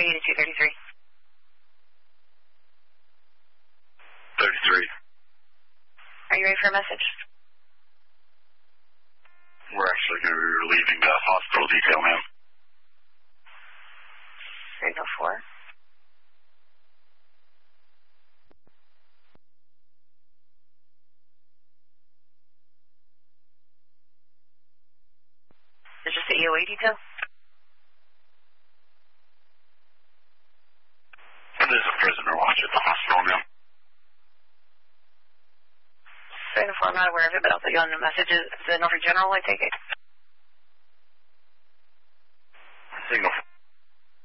Radio to 233. 33. Are you ready for a message? We're actually going to be relieving the hospital detail, ma'am. 304. Is this the EOA detail? There's a prisoner watch at the hospital, ma'am. 304, I'm not aware of it, but I'll put you on the messages. Is it Norfolk General, I take it?